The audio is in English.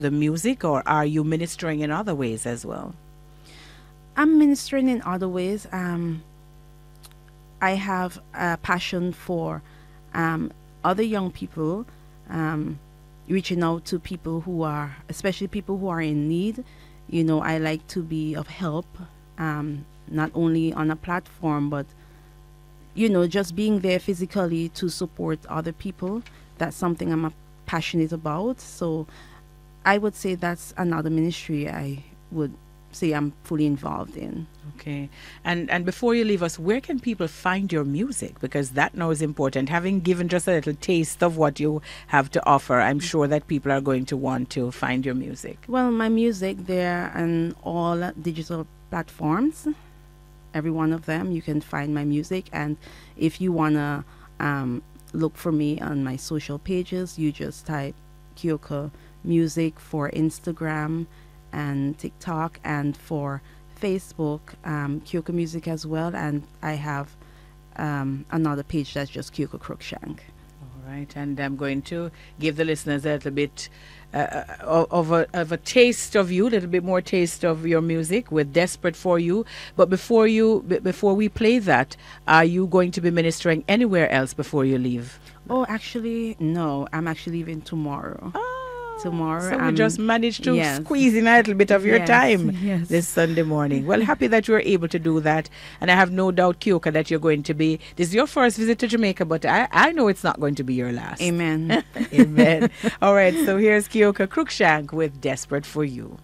the music, or are you ministering in other ways as well? I'm ministering in other ways. I have a passion for other young people, reaching out to people who are, especially people who are in need. You know, I like to be of help, not only on a platform, but, you know, just being there physically to support other people. That's something I'm passionate about. So I would say that's another ministry I would say I'm fully involved in. Okay. And before you leave us, where can people find your music? Because that now is important. Having given just a little taste of what you have to offer, I'm sure that people are going to want to find your music. Well, my music, they're on all digital platforms. Every one of them, you can find my music. And if you want to look for me on my social pages, you just type Kyoka Music for Instagram and TikTok, and for Facebook, Kyoka Music as well. And I have another page that's just Kyoka Crookshank. All right, and I'm going to give the listeners a little bit of a taste of you, a little bit more taste of your music with "Desperate for You." But before we play that, are you going to be ministering anywhere else before you leave? Oh, actually, no. I'm actually leaving tomorrow. Tomorrow. So we just managed to yes. squeeze in a little bit of your Yes, time yes. this Sunday morning. Well, happy that you were able to do that. And I have no doubt, Kyoka, that you're going to be, this is your first visit to Jamaica, but I know it's not going to be your last. Amen. Amen. All right, so here's Kyoka Crookshank with Desperate for You.